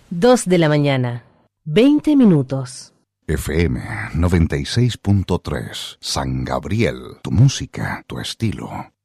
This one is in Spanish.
2 de la mañana, 20 minutos. FM 96.3, San Gabriel, tu música, tu estilo.